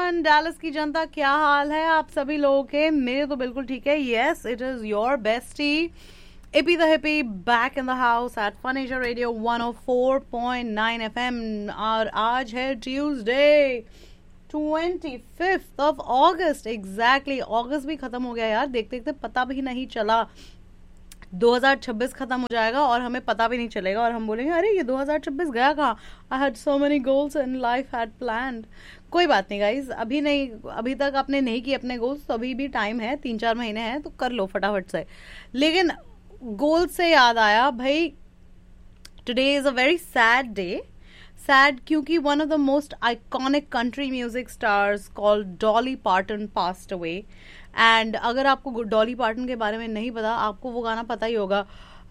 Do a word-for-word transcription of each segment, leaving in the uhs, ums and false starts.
Everyone, Dallas की जनता क्या हाल है आप सभी लोगों के? मेरे तो बिल्कुल ठीक है. Yes, it is your bestie Ippy the Hippie back in the house at Fun Asia Radio one oh four point nine F M. और आज है Tuesday twenty-fifth of August. Exactly, August भी खत्म हो गया यार. देखते देखते पता भी नहीं चला. दो हज़ार छब्बीस खत्म हो जाएगा और हमें पता भी नहीं चलेगा और हम बोलेंगे अरे ये दो हज़ार छब्बीस गया कहाँ? I had so many goals in life had planned. कोई बात नहीं गाइज, अभी नहीं, अभी तक आपने नहीं किए अपने गोल्स तो अभी भी टाइम है, तीन चार महीने हैं तो कर लो फटाफट से. लेकिन गोल से याद आया भाई, today is a very sad day. Sad क्योंकि one of the most iconic country music stars called Dolly pattern passed away. And अगर आपको डॉली पार्टन के बारे में नहीं पता, आपको वो गाना पता ही होगा,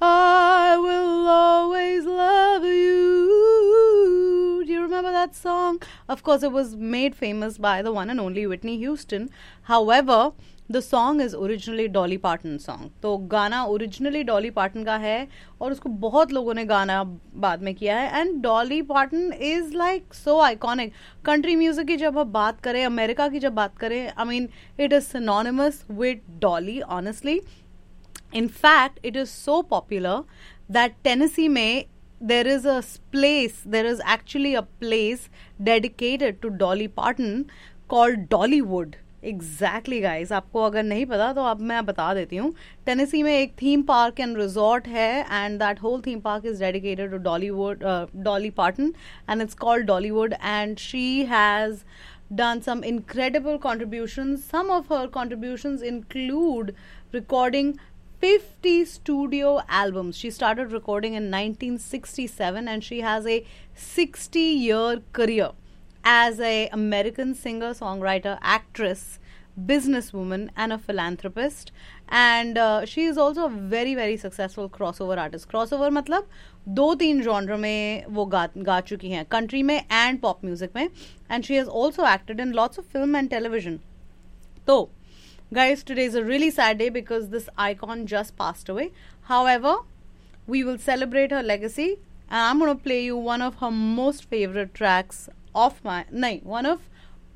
I will always love you. Do you remember that song? Of course, it was made famous by the one and only Whitney Houston. However, the song is originally Dolly Parton song. तो गाना originally Dolly Parton का है और उसको बहुत लोगों ने गाना बाद में किया है. And Dolly Parton is like so iconic. Country music की जब हम बात करें, अमेरिका की जब बात करें, I mean, it is synonymous with Dolly, honestly. In fact, it is so popular that Tennessee में there is a place, there is actually a place dedicated to Dolly Parton called Dollywood. Exactly guys, आपको अगर नहीं पता तो अब मैं बता देती हूँ. टेनेसी में एक थीम पार्क एंड रिजॉर्ट है and that whole theme park is dedicated to Dollywood, Dolly pattern, and it's called Dollywood. And she has done some incredible contributions. Some of her contributions include recording fifty studio albums. She started recording in nineteen sixty-seven and she has a sixty year career as a American singer, songwriter, actress, businesswoman and a philanthropist. And uh, she is also a very very successful crossover artist. Crossover मतलब दो तीन genre में वो गा गा चुकी हैं, country में and pop music में. And she has also acted in lots of film and television. So guys, today is a really sad day because this icon just passed away. However, we will celebrate her legacy and I'm going to play you one of her most favorite tracks of my, nahin, one of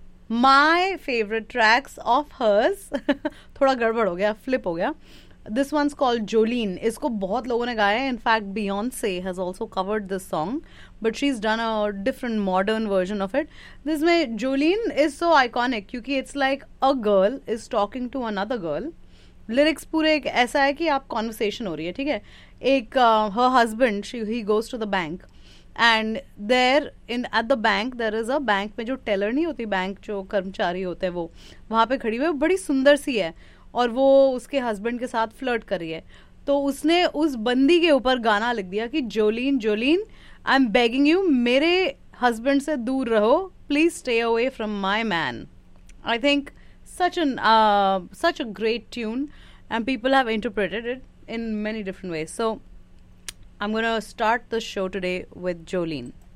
my favorite tracks of hers. थोड़ा गड़बड़ हो गया, flip हो गया. This one's called Jolene. इसको बहुत लोगों ने गाया है. In fact, Beyonce has also covered this song, but she's done a different modern version of it. This में Jolene is so iconic क्योंकि it's like a girl is talking to another girl. Lyrics पूरे एक ऐसा है कि आप conversation हो रही है, ठीक है. एक uh, her husband, she he goes to the bank and there in at the bank there is a bank में जो teller नहीं होती, बैंक जो कर्मचारी होते हैं वो वहाँ पे खड़ी हुई है, बड़ी सुंदर सी है और वो उसके हस्बैंड के साथ फ्लर्ट कर रही है. तो उसने उस बंदी के ऊपर गाना लिख दिया कि जोलीन जोलीन आई एम बेगिंग यू, मेरे हस्बैंड से दूर रहो, please stay away from my man. I think such an uh, such a great tune and people have interpreted it in many different ways. So I'm going to start the show today with Jolene.